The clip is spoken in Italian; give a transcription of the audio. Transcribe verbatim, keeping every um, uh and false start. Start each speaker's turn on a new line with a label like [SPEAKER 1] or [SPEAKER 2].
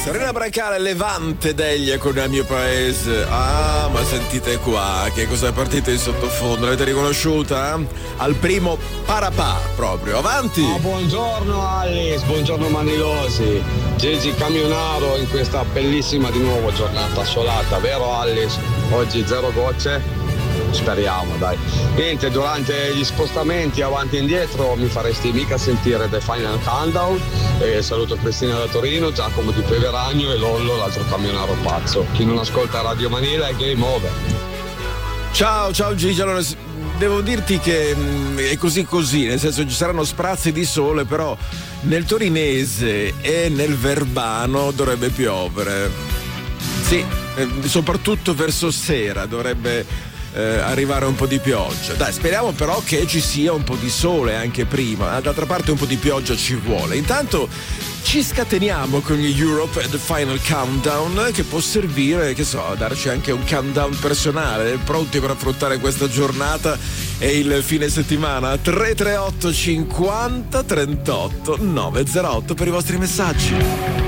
[SPEAKER 1] Serena Brancale, Levante Deglia con il mio paese. Ah, ma sentite qua, che cosa è partito in sottofondo? L'avete riconosciuta? Al primo parapà proprio, avanti!
[SPEAKER 2] Oh, buongiorno Alice, buongiorno Manilosi, Gigi Camionaro in questa bellissima di nuovo giornata solata, vero Alice? Oggi zero gocce? Speriamo, dai. Niente, durante gli spostamenti avanti e indietro mi faresti mica sentire The Final Countdown. E saluto Cristina da Torino, Giacomo di Peveragno e Lollo, l'altro camionaro pazzo. Chi non ascolta Radio Manila è game over.
[SPEAKER 1] Ciao, ciao Gigi, allora devo dirti che mh, è così così, nel senso ci saranno sprazzi di sole, però nel torinese e nel verbano dovrebbe piovere. Sì, eh, soprattutto verso sera dovrebbe Eh, arrivare un po' di pioggia. Dai, speriamo però che ci sia un po' di sole anche prima. D'altra parte un po' di pioggia ci vuole. Intanto ci scateniamo con gli Europe The Final Countdown, che può servire, che so, a darci anche un countdown personale, pronti per affrontare questa giornata e il fine settimana. Tre tre otto cinquanta trentotto novecentootto per i vostri messaggi.